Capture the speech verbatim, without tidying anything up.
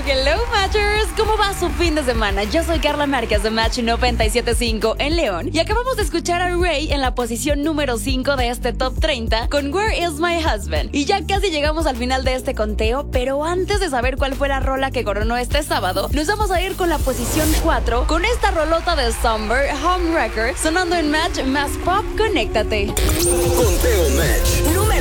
hello Matchers, ¿cómo va su fin de semana? Yo soy Carla Márquez de Match noventa y siete punto cinco en León y acabamos de escuchar a Ray en la posición número cinco de este Top treinta con Where Is My Husband. Y ya casi llegamos al final de este conteo, pero antes de saber cuál fue la rola que coronó este sábado, nos vamos a ir con la posición cuatro con esta rolota de Summer, Home Record, sonando en Match Más Pop, conéctate. Conteo Match número